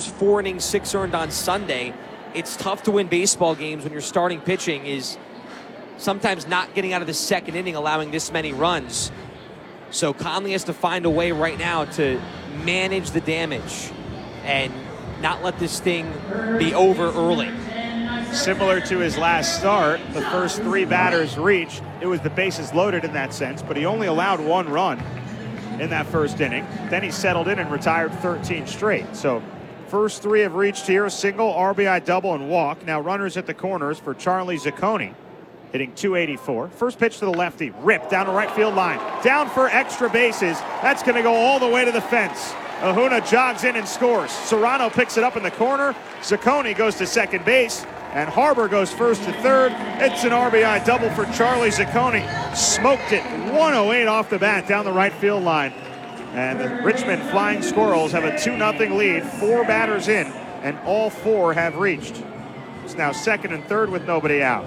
was 4 innings, 6 earned on Sunday. It's tough to win baseball games when your starting pitching is sometimes not getting out of the second inning, allowing this many runs. So Conley has to find a way right now to manage the damage and not let this thing be over early. Similar to his last start, the first 3 batters reached. It was the bases loaded in that sense, but he only allowed 1 run in that first inning. Then he settled in and retired 13 straight. So first 3 have reached here, single, RBI double, and walk. Now runners at the corners for Charlie Zacconi, hitting .284. First pitch to the lefty, ripped down the right field line. Down for extra bases. That's going to go all the way to the fence. Ahuna jogs in and scores. Serrano picks it up in the corner. Zacconi goes to second base. And Harbor goes first to third. It's an RBI double for Charlie Zacconi. Smoked it 108 off the bat down the right field line. And the Richmond Flying Squirrels have a 2-0 lead. 4 batters in, and all 4 have reached. It's now second and third with nobody out.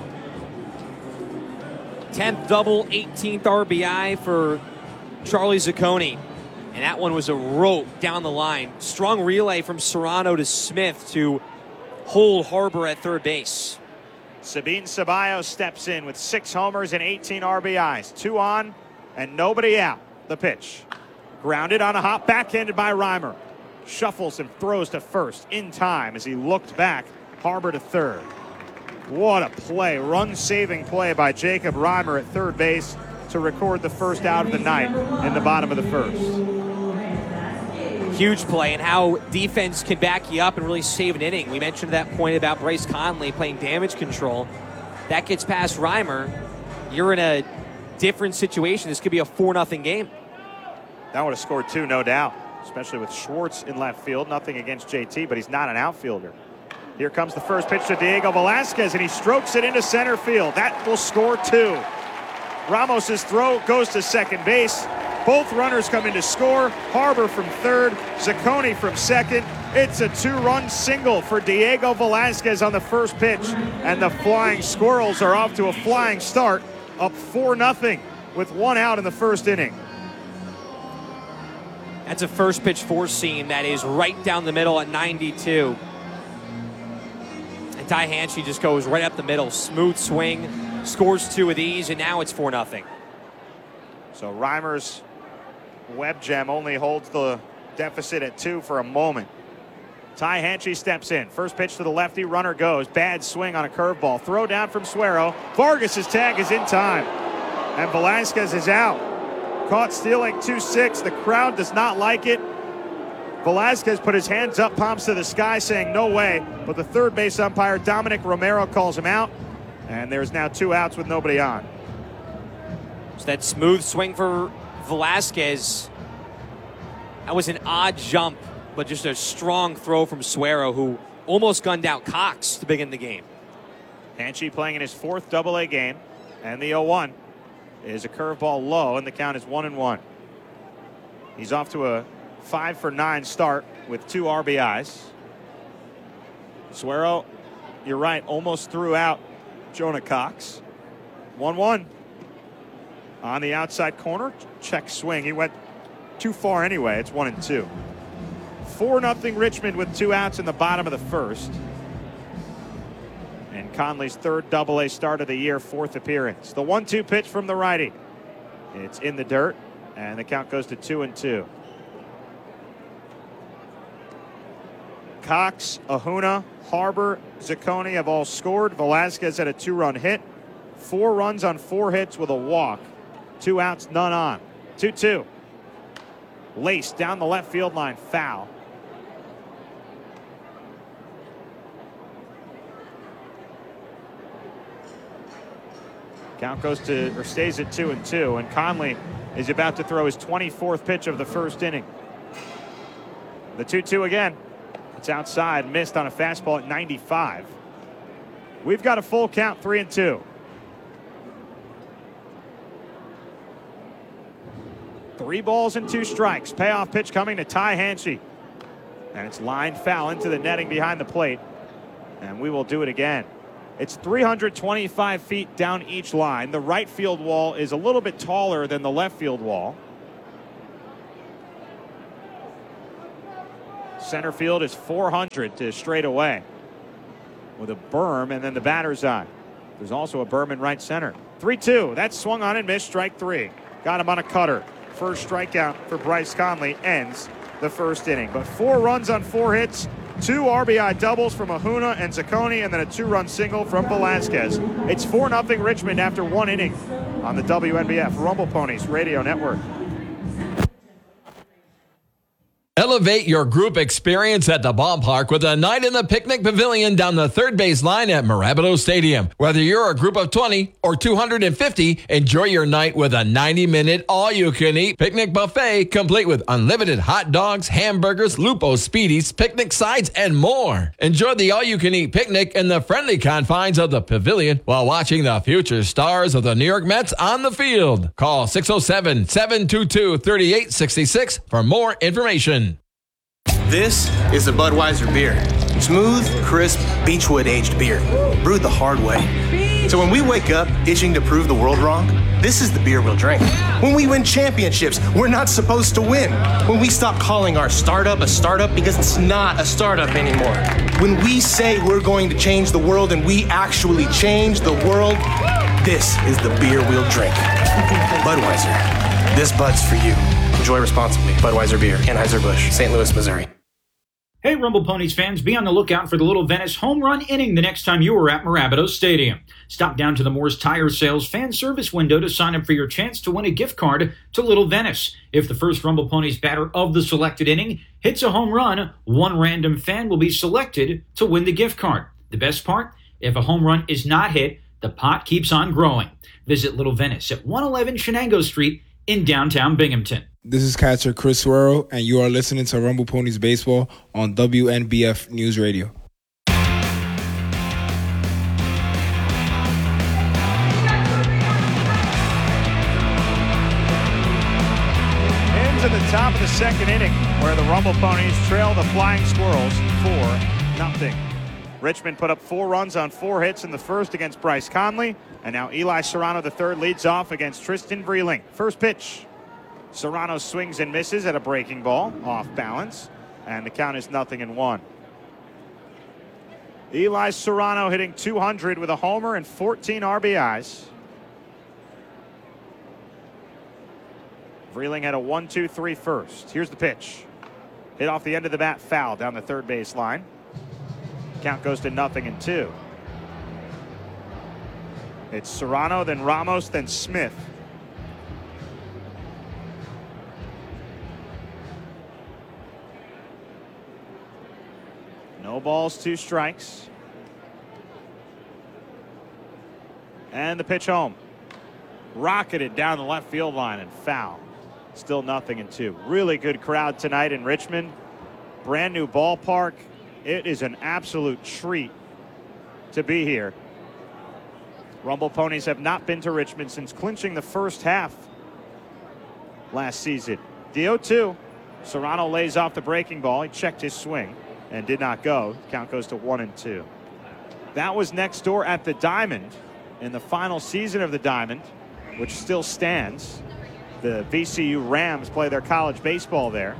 10th double, 18th RBI for Charlie Zacconi. And that one was a rope down the line. Strong relay from Serrano to Smith to hold Harbor at third base. Sabin Ceballos steps in with 6 homers and 18 RBIs. 2 on and nobody out. The pitch. Grounded on a hop, backhanded by Reimer. Shuffles and throws to first in time as he looked back. Harbor to third. What a play. Run-saving play by Jacob Reimer at third base to record the first out of the night in the bottom of the first. Huge play, and how defense can back you up and really save an inning. We mentioned that point about Bryce Conley playing damage control. That gets past Reimer. You're in a different situation. This could be a 4-0 game. That would have scored 2, no doubt, especially with Schwartz in left field. Nothing against JT, but he's not an outfielder. Here comes the first pitch to Diego Velasquez, and he strokes it into center field. That will score 2. Ramos's throw goes to second base. Both runners come in to score. Harbor from third, Zacconi from second. It's a 2-run single for Diego Velasquez on the first pitch. And the Flying Squirrels are off to a flying start, up 4-0 with 1 out in the first inning. That's a first pitch 4-seam that is right down the middle at 92. And Ty Hanchey just goes right up the middle. Smooth swing, scores 2 with ease, and now it's 4-0. So Reimer's web gem only holds the deficit at 2 for a moment. Ty Hanchey steps in. First pitch to the lefty. Runner goes. Bad swing on a curveball. Throw down from Suero. Vargas's tag is in time. And Velasquez is out. Caught stealing 2-6. The crowd does not like it. Velasquez put his hands up, palms to the sky, saying no way. But the third base umpire, Dominic Romero, calls him out. And there's now 2 outs with nobody on. So that smooth swing for Velasquez. That was an odd jump, but just a strong throw from Suero, who almost gunned out Cox to begin the game. Hanchey playing in his 4th Double-A game, and the 0-1 is a curveball low, and the count is 1-1. He's off to a 5-for-9 start with 2 RBIs. Suero, you're right, almost threw out Jonah Cox. 1-1. On the outside corner, check swing. He went too far anyway. It's 1-2. 4-0 Richmond with 2 outs in the bottom of the first. And Conley's 3rd Double-A start of the year, 4th appearance. The 1-2 pitch from the righty. It's in the dirt, and the count goes to 2-2. Cox, Ahuna, Harbor, Zacconi have all scored. Velasquez had a 2-run hit. 4 runs on 4 hits with a walk. 2 outs, none on. 2-2. Laced down the left field line, foul. Count goes to, or stays at 2-2, and Conley is about to throw his 24th pitch of the first inning. The 2-2 again. It's outside, missed on a fastball at 95. We've got a full count, 3-2. 3 balls and 2 strikes. Payoff pitch coming to Ty Hanchey. And it's lined foul into the netting behind the plate. And we will do it again. It's 325 feet down each line. The right field wall is a little bit taller than the left field wall. Center field is 400 to straight away with a berm and then the batter's eye. There's also a berm in right center. 3-2. That's swung on and missed. Strike three. Got him on a cutter. First strikeout for Bryce Conley ends the first inning. But 4 runs on 4 hits, 2 RBI doubles from Ahuna and Zacconi, and then a 2-run single from Velasquez. It's 4-0 Richmond after 1 inning on the WNBF Rumble Ponies Radio Network. Elevate your group experience at the ballpark with a night in the picnic pavilion down the third base line at Marabito Stadium. Whether you're a group of 20 or 250, enjoy your night with a 90-minute all-you-can-eat picnic buffet complete with unlimited hot dogs, hamburgers, Lupo Speedies, picnic sides, and more. Enjoy the all-you-can-eat picnic in the friendly confines of the pavilion while watching the future stars of the New York Mets on the field. Call 607-722-3866 for more information. This is a Budweiser beer. Smooth, crisp, Beechwood-aged beer, brewed the hard way. So when we wake up itching to prove the world wrong, this is the beer we'll drink. When we win championships, we're not supposed to win. When we stop calling our startup a startup because it's not a startup anymore. When we say we're going to change the world and we actually change the world, this is the beer we'll drink. Budweiser. This Bud's for you. Enjoy responsibly. Budweiser Beer, Anheuser-Busch, St. Louis, Missouri. Hey, Rumble Ponies fans, be on the lookout for the Little Venice home run inning the next time you are at Marabito Stadium. Stop down to the Moore's Tire Sales fan service window to sign up for your chance to win a gift card to Little Venice. If the first Rumble Ponies batter of the selected inning hits a home run, one random fan will be selected to win the gift card. The best part? If a home run is not hit, the pot keeps on growing. Visit Little Venice at 111 Shenango Street in downtown Binghamton. This is catcher Chris Swirl, and you are listening to Rumble Ponies Baseball on WNBF News Radio. Into the top of the second inning, where the Rumble Ponies trail the Flying Squirrels 4-0. Richmond put up 4 runs on 4 hits in the first against Bryce Conley, and now Eli Serrano III leads off against Tristan Vreeling. First pitch. Serrano swings and misses at a breaking ball, off balance, and the count is 0-1. Eli Serrano hitting .200 with a homer and 14 RBIs. Vreeling had a 1-2-3 first. Here's the pitch. Hit off the end of the bat, foul down the third base line. Count goes to 0-2. It's Serrano, then Ramos, then Smith. No balls, 2 strikes. And the pitch home. Rocketed down the left field line and foul. Still 0-2. Really good crowd tonight in Richmond. Brand new ballpark. It is an absolute treat to be here. Rumble Ponies have not been to Richmond since clinching the first half last season. The 0-2. Serrano lays off the breaking ball. He checked his swing and did not go. Count goes to 1-2. That was next door at the Diamond in the final season of the Diamond, which still stands. The VCU Rams play their college baseball there.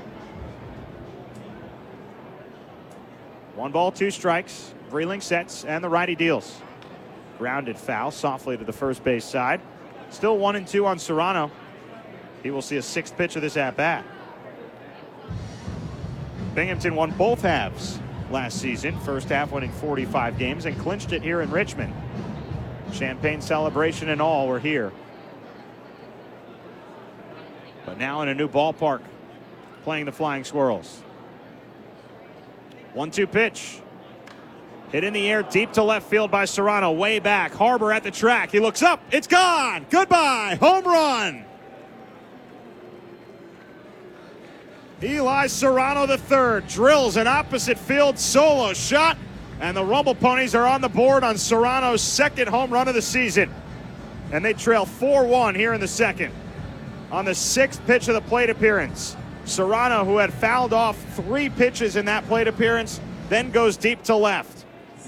1 ball, 2 strikes. Vreeling sets, and the righty deals. Grounded foul softly to the first base side. Still 1-2 on Serrano. He will see a 6th pitch of this at-bat. Binghamton won both halves last season. First half winning 45 games and clinched it here in Richmond. Champagne celebration and all were here. But now in a new ballpark, playing the Flying Squirrels. 1-2 pitch. Hit in the air deep to left field by Serrano. Way back. Harbor at the track. He looks up. It's gone. Goodbye. Home run. Eli Serrano III drills an opposite field solo shot, and the Rumble Ponies are on the board on Serrano's 2nd home run of the season. And they trail 4-1 here in the 2nd. On the 6th pitch of the plate appearance, Serrano, who had fouled off 3 pitches in that plate appearance, then goes deep to left.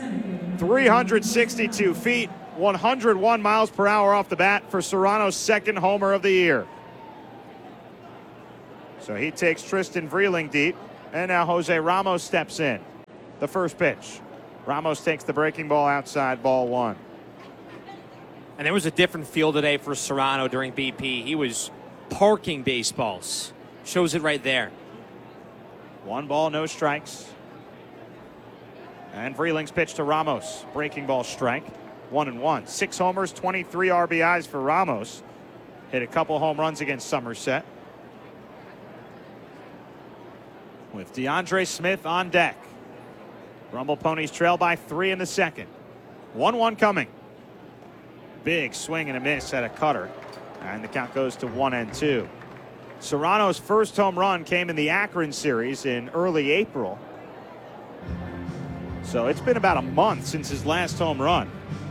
362 feet, 101 miles per hour off the bat for Serrano's 2nd homer of the year. So he takes Tristan Vreeling deep. And now Jose Ramos steps in. The first pitch. Ramos takes the breaking ball outside, ball one. And there was a different feel today for Serrano during BP. He was parking baseballs. Shows it right there. 1 ball, no strikes. And Vreeling's pitch to Ramos. Breaking ball strike. 1-1. 6 homers, 23 RBIs for Ramos. Hit a couple home runs against Somerset. With DeAndre Smith on deck. Rumble Ponies trail by 3 in the second. 1-1 coming. Big swing and a miss at a cutter. And the count goes to 1-2. Serrano's first home run came in the Akron series in early April. So it's been about a month since his last home run.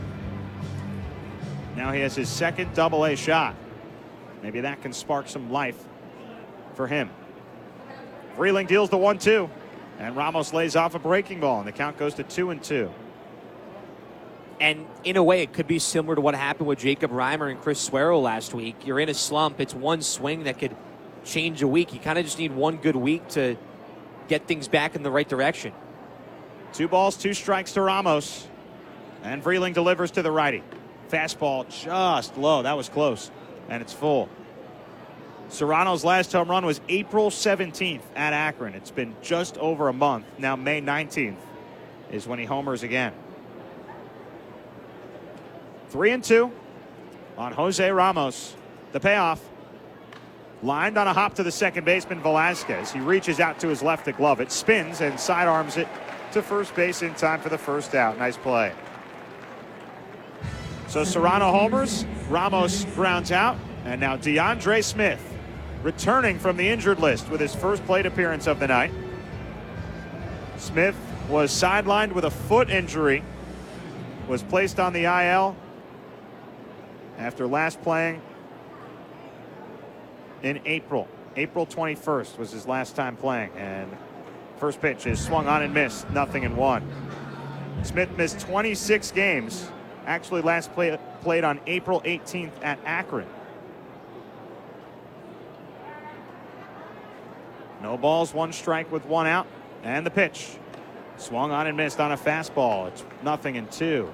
Now he has his second Double-A shot. Maybe that can spark some life for him. Vreeling deals the 1-2. And Ramos lays off a breaking ball, and the count goes to 2-2. And in a way, it could be similar to what happened with Jacob Reimer and Chris Suero last week. You're in a slump. It's one swing that could change a week. You kind of just need one good week to get things back in the right direction. 2 balls, 2 strikes to Ramos. And Vreeling delivers to the righty. Fastball just low. That was close. And it's full. Serrano's last home run was April 17th at Akron. It's been just over a month. Now May 19th is when he homers again. 3-2 on Jose Ramos. The payoff. Lined on a hop to the second baseman, Velasquez. He reaches out to his left to glove it. Spins and sidearms it to first base in time for the first out. Nice play. So Serrano homers. Ramos grounds out. And now DeAndre Smith returning from the injured list with his first plate appearance of the night. Smith was sidelined with a foot injury. Was placed on the IL after last playing in April. April 21st was his last time playing. And first pitch is swung on and missed. 0-1. Smith missed 26 games. Actually last played on April 18th at Akron. No balls, 1 strike with 1 out. And the pitch. Swung on and missed on a fastball. It's 0-2.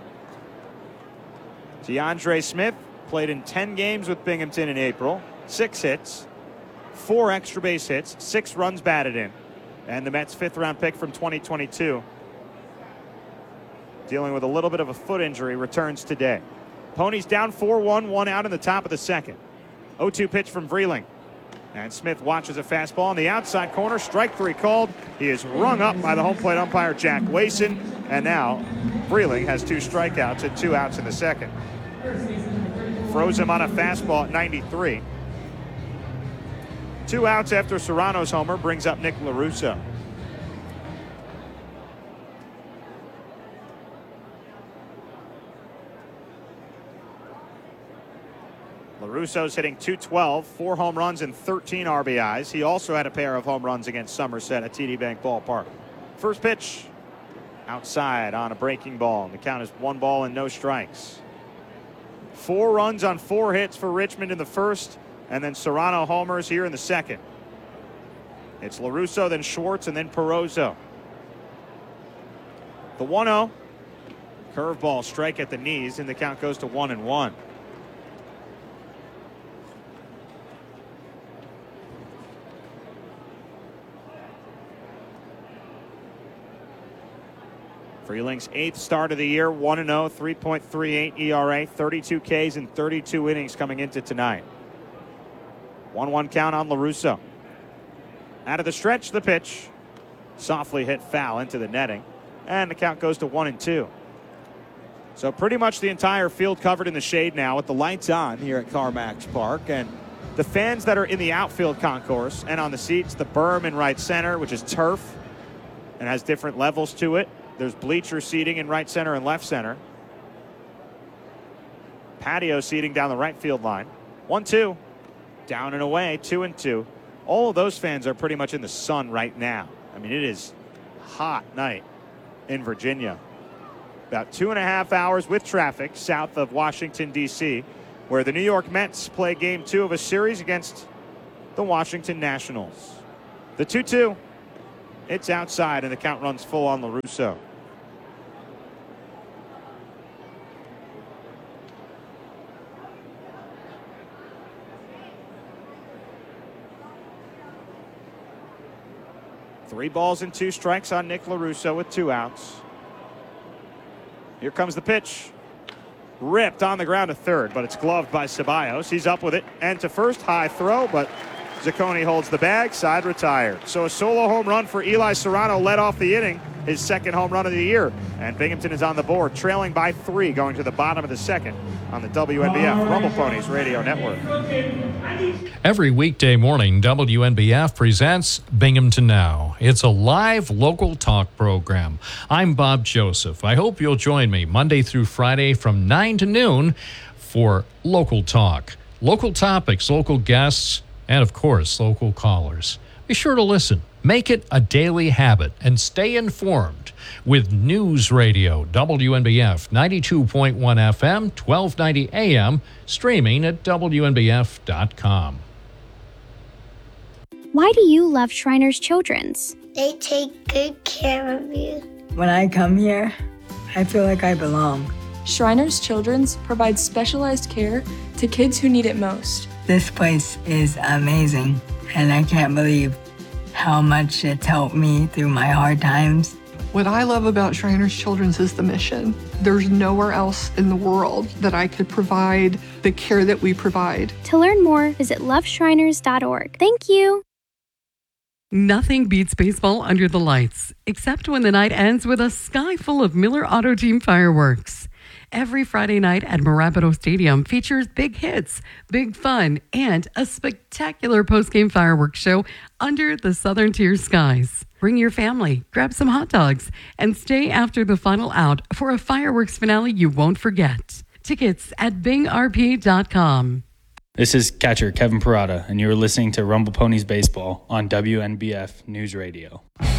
DeAndre Smith played in 10 games with Binghamton in April. 6 hits, 4 extra base hits, 6 runs batted in. And the Mets' 5th round pick from 2022, dealing with a little bit of a foot injury, returns today. Ponies down 4-1, 1 out in the top of the second. 0-2 pitch from Vreeling. And Smith watches a fastball on the outside corner. Strike 3 called. He is rung up by the home plate umpire, Jack Wason. And now Vreeling has 2 strikeouts and 2 outs in the second. Froze him on a fastball at 93. 2 outs after Serrano's homer brings up Nick LaRusso. LaRusso's hitting .212, 4 home runs and 13 RBIs. He also had a pair of home runs against Somerset at TD Bank Ballpark. First pitch outside on a breaking ball. And the count is 1 ball and no strikes. 4 runs on 4 hits for Richmond in the first, and then Serrano homers here in the second. It's LaRusso, then Schwartz, and then Perozzo. The 1-0. Curveball strike at the knees, and the count goes to 1-1. Vreeling's 8th start of the year, 1-0, 3.38 ERA, 32 Ks in 32 innings coming into tonight. 1-1 count on LaRusso. Out of the stretch, the pitch. Softly hit foul into the netting. And the count goes to 1-2. So pretty much the entire field covered in the shade now with the lights on here at CarMax Park. And the fans that are in the outfield concourse and on the seats, the berm in right center, which is turf and has different levels to it. There's bleacher seating in right center and left center. Patio seating down the right field line. 1-2. Down and away, 2-2. All of those fans are pretty much in the sun right now. I mean, it is a hot night in Virginia. About 2.5 hours with traffic south of Washington, D.C., where the New York Mets play game 2 of a series against the Washington Nationals. The 2-2. It's outside, and the count runs full on LaRusso. Three balls and 2 strikes on Nick LaRusso with 2 outs. Here comes the pitch. Ripped on the ground to third, but it's gloved by Ceballos. He's up with it and to first. High throw, but Zacconi holds the bag. Side retired. So a solo home run for Eli Serrano led off the inning. His second home run of the year. And Binghamton is on the board, trailing by 3 going to the bottom of the second on the WNBF Rumble Ponies Radio Network. Every weekday morning, WNBF presents Binghamton Now. It's a live local talk program. I'm Bob Joseph. I hope you'll join me Monday through Friday from 9 to noon for local talk. Local topics, local guests, and of course, local callers. Be sure to listen. Make it a daily habit and stay informed with News Radio, WNBF 92.1 FM, 1290 AM, streaming at WNBF.com. Why do you love Shriners Children's? They take good care of you. When I come here, I feel like I belong. Shriners Children's provides specialized care to kids who need it most. This place is amazing, and I can't believe how much it's helped me through my hard times. What I love about Shriners Children's is the mission. There's nowhere else in the world that I could provide the care that we provide. To learn more, visit loveshriners.org. Thank you. Nothing beats baseball under the lights, except when the night ends with a sky full of Miller Auto Team fireworks. Every Friday night at Marabato Stadium features big hits, big fun, and a spectacular post-game fireworks show under the Southern Tier skies. Bring your family, grab some hot dogs, and stay after the final out for a fireworks finale you won't forget. Tickets at bingrpa.com. This is catcher Kevin Parada, and you're listening to Rumble Ponies Baseball on WNBF News Radio.